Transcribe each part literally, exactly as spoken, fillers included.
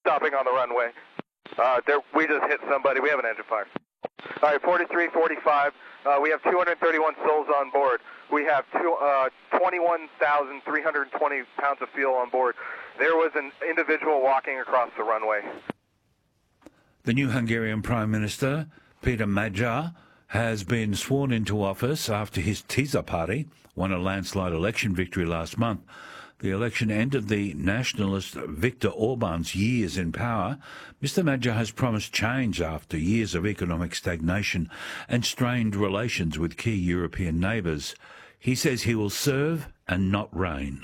stopping on the runway. Uh, there, we just hit somebody. We have an engine fire. All right, forty-three forty-five. Uh, we have two hundred thirty-one souls on board. We have two, uh, twenty-one thousand three hundred twenty pounds of fuel on board. There was an individual walking across the runway. The new Hungarian Prime Minister, Peter Magyar, has been sworn into office after his Tisza party won a landslide election victory last month. The election ended the nationalist Viktor Orban's years in power. Mister Magyar has promised change after years of economic stagnation and strained relations with key European neighbours. He says he will serve and not reign.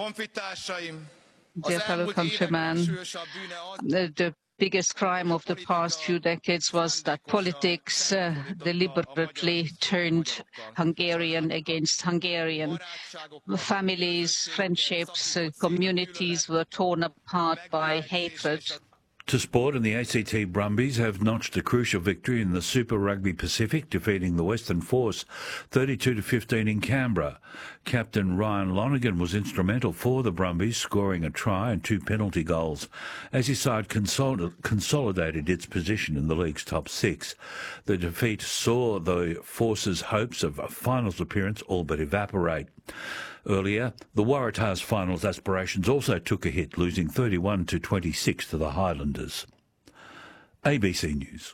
Dear fellow countrymen, the, the biggest crime of the past few decades was that politics uh, deliberately turned Hungarian against Hungarian. Families, friendships, uh, communities were torn apart by hatred. To sport, and the A C T Brumbies have notched a crucial victory in the Super Rugby Pacific, defeating the Western Force thirty-two to fifteen in Canberra. Captain Ryan Lonergan was instrumental for the Brumbies, scoring a try and two penalty goals as his side consol- consolidated its position in the league's top six. The defeat saw the Force's hopes of a finals appearance all but evaporate. Earlier, the Waratahs finals aspirations also took a hit, losing thirty-one to twenty-six to the Highlanders. A B C News.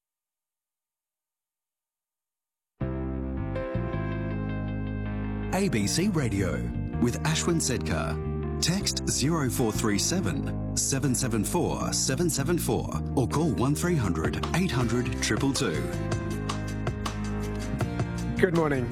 A B C Radio with Ashwin Sedkar. Text zero four three seven, seven seven four, seven seven four or call one three hundred, eight hundred, two two two. Good morning.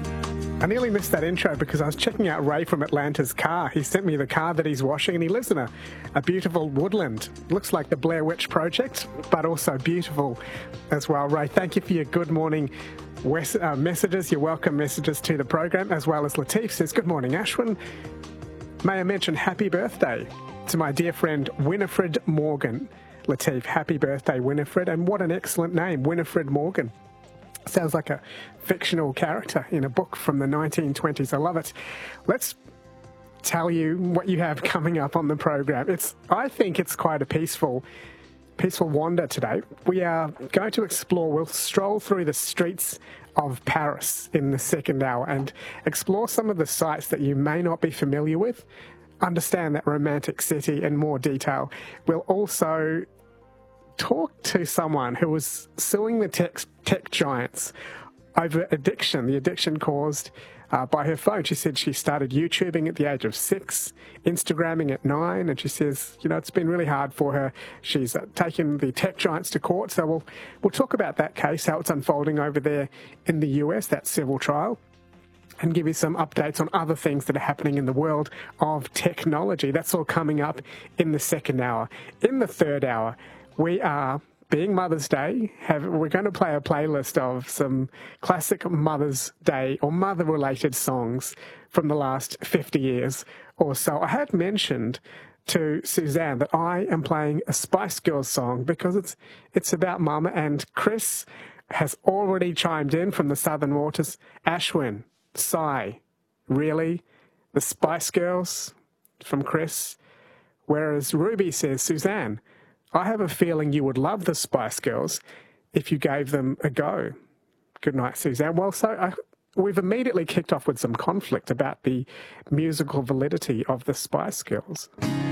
I nearly missed that intro because I was checking out Ray from Atlanta's car. He sent me the car that he's washing, and he lives in a, a beautiful woodland. Looks like the Blair Witch Project, but also beautiful as well. Ray, thank you for your good morning wes- uh, messages, your welcome messages to the program, as well as Latif says, good morning, Ashwin. May I mention happy birthday to my dear friend Winifred Morgan. Latif, happy birthday, Winifred, and what an excellent name, Winifred Morgan. Sounds like a fictional character in a book from the nineteen twenties. I love it. Let's tell you what you have coming up on the program. It's, I think it's quite a peaceful, peaceful wander today. We are going to explore, we'll stroll through the streets of Paris in the second hour and explore some of the sites that you may not be familiar with, understand that romantic city in more detail. We'll also talk to someone who was suing the tech, tech giants over addiction, the addiction caused uh, by her phone. She said she started YouTubing at the age of six, Instagramming at nine, and she says, you know, it's been really hard for her. She's uh, taken the tech giants to court, so we'll, we'll talk about that case, how it's unfolding over there in the U S, that civil trial, and give you some updates on other things that are happening in the world of technology. That's all coming up in the second hour. In the third hour, we are, being Mother's Day, have, we're going to play a playlist of some classic Mother's Day or mother-related songs from the last fifty years or so. I had mentioned to Suzanne that I am playing a Spice Girls song because it's it's about Mama, and Chris has already chimed in from the Southern Waters. Ashwin, sigh, really? The Spice Girls from Chris? Whereas Ruby says, Suzanne, I have a feeling you would love the Spice Girls if you gave them a go. Good night, Suzanne. Well, so I, we've immediately kicked off with some conflict about the musical validity of the Spice Girls.